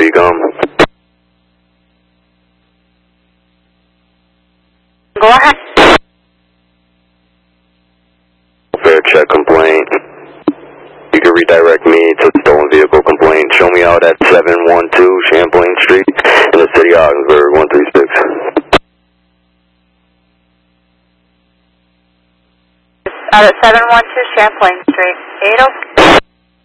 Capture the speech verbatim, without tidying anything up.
V com. Go ahead. Fair check complaint. You can redirect me to stolen vehicle complaint. Show me out at seven one two Champlain Street in the city of Ogdensburg, one three six. Out at seven one two Champlain Street. eight oh